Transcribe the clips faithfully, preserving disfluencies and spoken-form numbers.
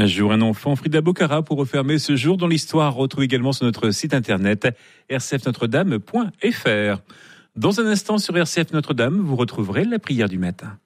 jour, un enfant, Frida Bocara, pour refermer ce jour dans l'histoire. Retrouve également sur notre site internet r c f notre dame point f r. Dans un instant sur R C F Notre-Dame, vous retrouverez la prière du matin.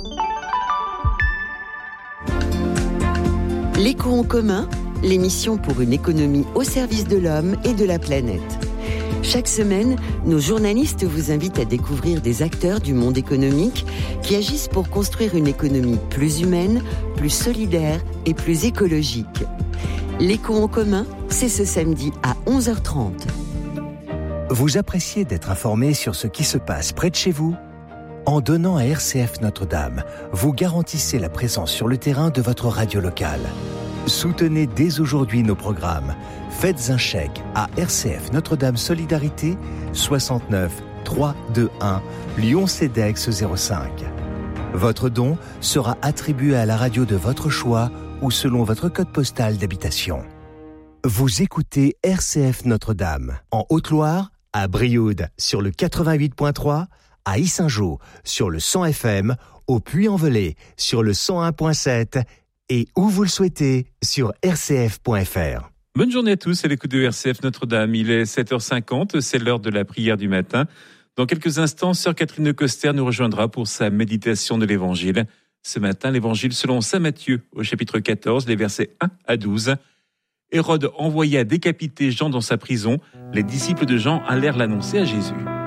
L'écho en commun, l'émission pour une économie au service de l'homme et de la planète. Chaque semaine, nos journalistes vous invitent à découvrir des acteurs du monde économique qui agissent pour construire une économie plus humaine, plus solidaire et plus écologique. L'écho en commun, c'est ce samedi à onze heures trente. Vous appréciez d'être informé sur ce qui se passe près de chez vous ? En donnant à R C F Notre-Dame, vous garantissez la présence sur le terrain de votre radio locale. Soutenez dès aujourd'hui nos programmes. Faites un chèque à R C F Notre-Dame Solidarité, soixante-neuf trois cent vingt-et-un, Lyon-Cedex zéro cinq. Votre don sera attribué à la radio de votre choix ou selon votre code postal d'habitation. Vous écoutez R C F Notre-Dame, en Haute-Loire, à Brioude sur le quatre-vingt-huit virgule trois, à Yssingeaux sur le cent F M, au Puy-en-Velay sur le cent un virgule sept et où vous le souhaitez sur r c f point f r. Bonne journée à tous, à l'écoute de R C F Notre-Dame. Il est sept heures cinquante, c'est l'heure de la prière du matin. Dans quelques instants, sœur Catherine de Coster nous rejoindra pour sa méditation de l'Évangile. Ce matin, l'Évangile selon saint Matthieu, au chapitre quatorze, les versets un à douze. Hérode envoya décapiter Jean dans sa prison. Les disciples de Jean allèrent l'annoncer à Jésus.